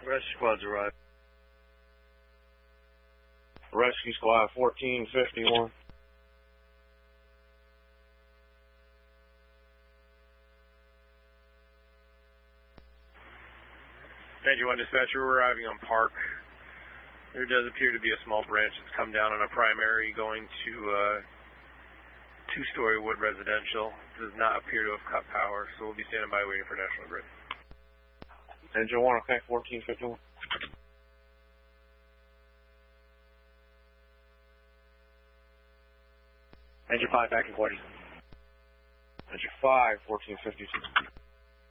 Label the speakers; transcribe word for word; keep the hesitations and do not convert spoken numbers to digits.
Speaker 1: Rescue squad's arrived.
Speaker 2: Rescue squad fourteen fifty-one.
Speaker 3: ninety-one dispatcher, we're arriving on Park. There does appear to be a small branch that's come down on a primary going to uh, two-story wood residential. Does not appear to have cut power, so we'll be standing by waiting for National Grid.
Speaker 2: Engine one, okay, fourteen fifty-one.
Speaker 1: Engine five, back in forty.
Speaker 2: Engine five, fourteen fifty-two.